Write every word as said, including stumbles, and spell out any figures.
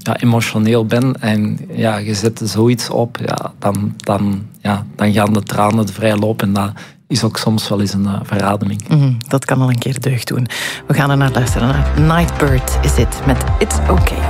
ja, emotioneel ben en ja, je zet zoiets op, ja, dan, dan, ja, dan gaan de tranen vrij lopen. En dat is ook soms wel eens een uh, verademing. Mm, dat kan al een keer deugd doen. We gaan er naar luisteren. Naar Nightbird is dit met It's Okay.